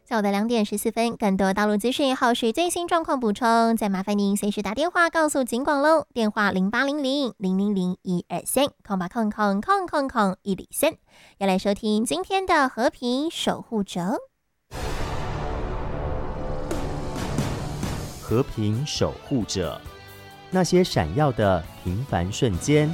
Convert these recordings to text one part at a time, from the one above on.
下午的2点14分，更多道路资讯、后续最新状况补充，再麻烦您随时打电话告诉警广喽。电话0800-000-123，空吧空空空空空103。要来收听今天的和平守护者。 和平守护者，那些闪耀的平凡瞬间。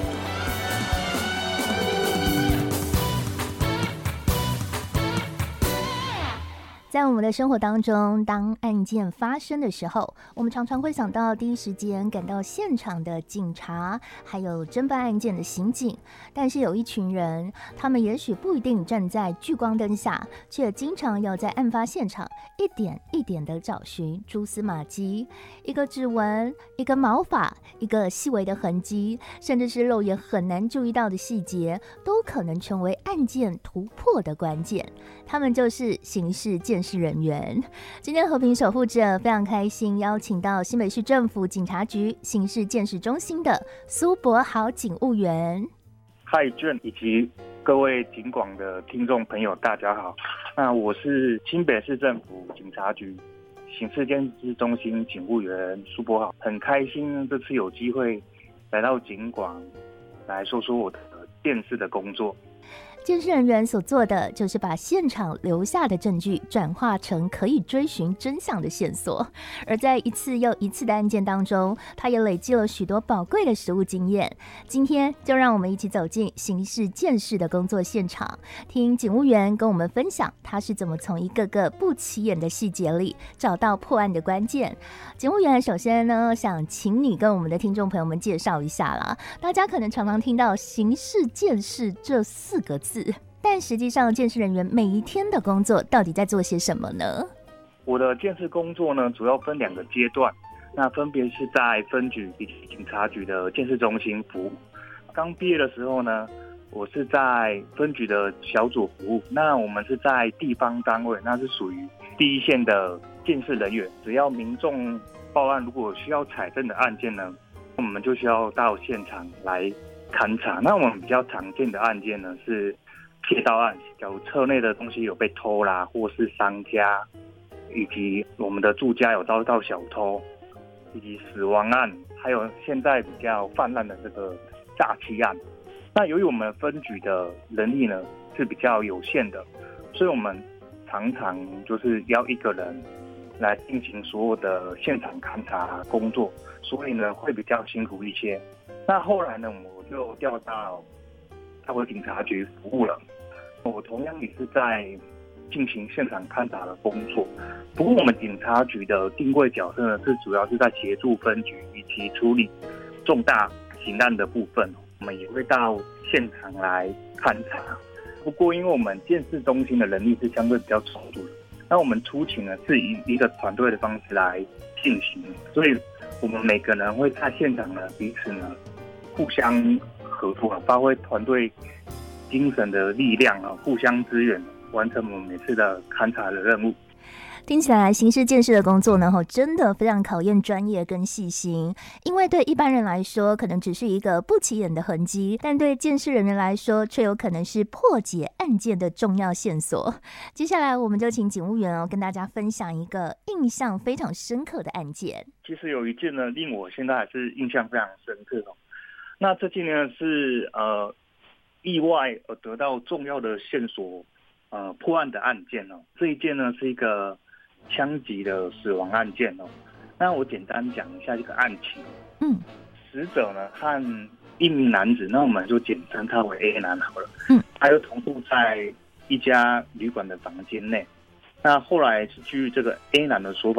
在我们的生活当中，当案件发生的时候，我们常常会想到第一时间赶到现场的警察，还有侦办案件的刑警。但是有一群人，他们也许不一定站在聚光灯下，却经常要在案发现场一点一点的找寻蛛丝马迹。一个指纹，一个毛发，一个细微的痕迹，甚至是肉眼很难注意到的细节，都可能成为案件突破的关键。他们就是刑事鉴识人员。今天和平守护者非常开心邀请到新北市政府警察局刑事鉴识中心的苏博豪警务员。 嗨，俊以及各位警广的听众朋友，大家好。那我是新北市政府警察局刑事鉴识中心警务员苏博豪，很开心这次有机会来到警广来说说我的鉴识的工作。 鉴识人员所做的就是把现场留下的证据转化成可以追寻真相的线索，而在一次又一次的案件当中，他也累积了许多宝贵的实务经验。今天就让我们一起走进刑事鉴识的工作现场，听警务员跟我们分享他是怎么从一个个不起眼的细节里找到破案的关键。警务员首先呢，想请你跟我们的听众朋友们介绍一下啦。大家可能常常听到刑事鉴识这4个字，但实际上鉴识人员每一天的工作到底在做些什么呢？ 我的鉴识工作呢，主要分2个阶段，那分别是在分局以及警察局的鉴识中心服务。刚毕业的时候呢，我是在分局的小组服务，那我们是在地方单位，那是属于第一线的鉴识人员。只要民众报案，如果需要采证的案件呢，我们就需要到现场来勘查。那我们比较常见的案件呢是窃盗案，假如车内的东西有被偷啦，或是伤家，以及我们的住家有遭到小偷，以及死亡案，还有现在比较泛滥的这个诈欺案。那由于我们分局的人力呢是比较有限的，所以我们常常就是要一个人来进行所有的现场勘查工作，所以呢会比较辛苦一些。那后来呢，我就调到警察局服务了。我同样也是在进行现场勘查的工作，不过我们警察局的定位角色呢，是主要是在协助分局以及处理重大刑案的部分，我们也会到现场来勘查。不过因为我们鉴识中心的人力是相对比较充足的，那我们出勤呢是以一个团队的方式来进行，所以我们每个人会在现场呢彼此呢互相合作，发挥团队精神的力量，互相支援，完成我们每次的勘查的任务。 听起来刑事鉴识的工作呢，真的非常考验专业跟细心，因为对一般人来说可能只是一个不起眼的痕迹，但对鉴识人员来说却有可能是破解案件的重要线索。接下来我们就请警务员跟大家分享一个印象非常深刻的案件。 其实有一件呢令我现在还是印象非常深刻。那这件呢是意外而得到重要的线索破案的案件。这一件呢是一个枪击的死亡案件。那我简单讲一下这个案情。死者呢和一名男子，那我们就简称他为 A 男好了。他就同住在一家旅馆的房间内。那后来是据这个 A 男的说法，